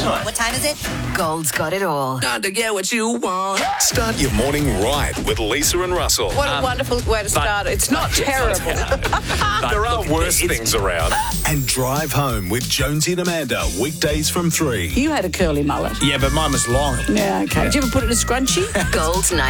right. What time is it? Gold's got it all. Time to get what you want. Start your morning right with Lisa and Russell. What a wonderful way to start. It's not terrible. There are worse things around. And drive home with Jonesy and Amanda, weekdays from 3. You had a curly mullet. Yeah, but mine was long. Yeah, okay. Did you ever put it in a scrunchie? Gold's